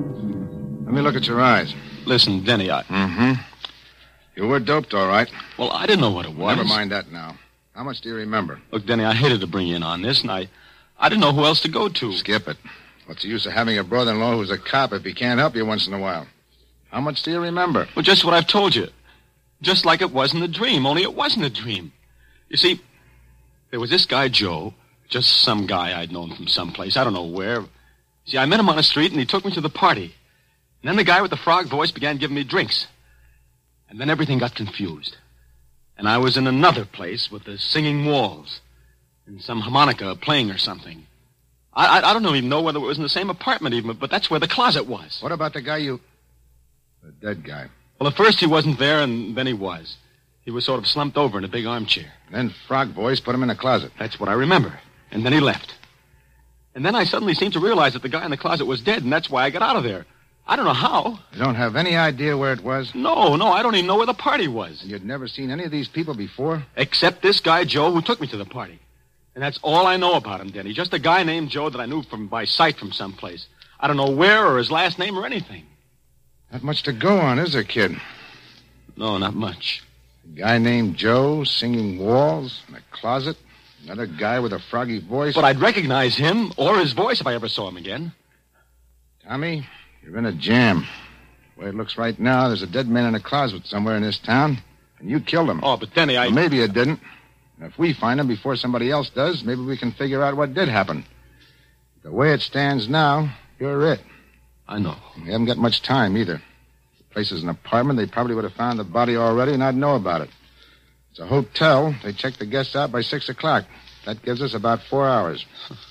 Let me look at your eyes. Listen, Denny, Mm-hmm. You were doped, all right. Well, I didn't know what it was. Never mind that now. How much do you remember? Look, Denny, I hated to bring you in on this, and I didn't know who else to go to. Skip it. What's the use of having a brother-in-law who's a cop if he can't help you once in a while? How much do you remember? Well, just what I've told you. Just like it was in the dream, only it wasn't a dream. You see, there was this guy, Joe, just some guy I'd known from someplace, I don't know where. See, I met him on the street, and he took me to the party. And then the guy with the frog voice began giving me drinks. And then everything got confused. And I was in another place with the singing walls and some harmonica playing or something. I don't even know whether it was in the same apartment even, but that's where the closet was. What about the guy The dead guy? Well, at first he wasn't there, and then he was. He was sort of slumped over in a big armchair. And then Frog Voice put him in a closet. That's what I remember. And then he left. And then I suddenly seemed to realize that the guy in the closet was dead, and that's why I got out of there. I don't know how. You don't have any idea where it was? No, I don't even know where the party was. And you'd never seen any of these people before? Except this guy, Joe, who took me to the party. And that's all I know about him, Denny. Just a guy named Joe that I knew by sight from someplace. I don't know where or his last name or anything. Not much to go on, is there, kid? No, not much. A guy named Joe, singing walls, in a closet. Another guy with a froggy voice. But I'd recognize him or his voice if I ever saw him again. Tommy, you're in a jam. The way it looks right now, there's a dead man in a closet somewhere in this town, and you killed him. Oh, but Denny, Well, maybe you didn't. And if we find him before somebody else does, maybe we can figure out what did happen. The way it stands now, you're it. I know. We haven't got much time, either. If the place is an apartment, they probably would have found the body already, and I'd know about it. It's a hotel. They check the guests out by 6 o'clock. That gives us about 4 hours.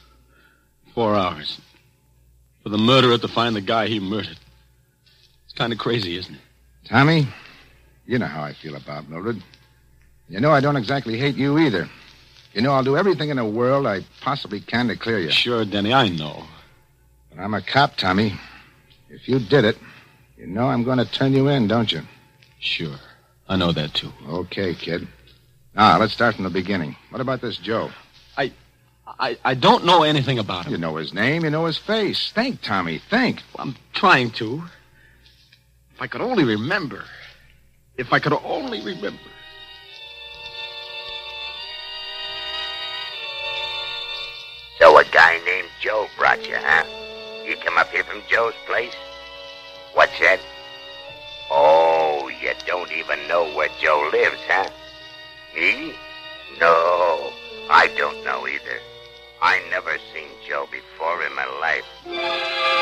4 hours. For the murderer to find the guy he murdered. It's kind of crazy, isn't it? Tommy, you know how I feel about Mildred. You know I don't exactly hate you either. You know I'll do everything in the world I possibly can to clear you. Sure, Denny, I know. But I'm a cop, Tommy. If you did it, you know I'm going to turn you in, don't you? Sure. I know that, too. Okay, kid. Now, let's start from the beginning. What about this Joe? I don't know anything about him. You know his name, you know his face. Think, Tommy, think. I'm trying to. If I could only remember. If I could only remember. So a guy named Joe brought you, huh? You come up here from Joe's place? What's that? Oh, you don't even know where Joe lives, huh? Me? No, I don't know either. I never seen Joe before in my life.